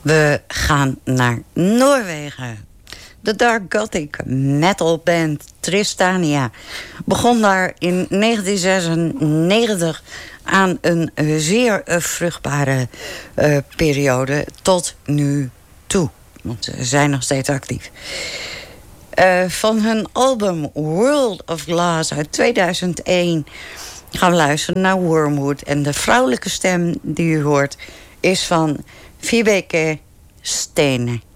We gaan naar Noorwegen. De dark gothic metal band Tristania begon daar in 1996 aan een zeer vruchtbare periode tot nu toe. Want ze zijn nog steeds actief. Van hun album World of Glass uit 2001 gaan we luisteren naar Wormwood. En de vrouwelijke stem die u hoort is van Vibeke Stene.